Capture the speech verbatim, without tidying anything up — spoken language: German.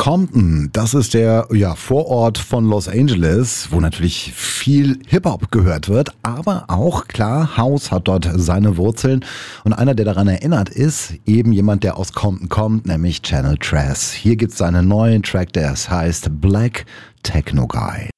Compton, das ist der ja, Vorort von Los Angeles, wo natürlich viel Hip-Hop gehört wird, aber auch, klar, House hat dort seine Wurzeln. Und einer, der daran erinnert, ist eben jemand, der aus Compton kommt, nämlich Channel Tres. Hier gibt's seinen neuen Track, der heißt Black Techno Guy.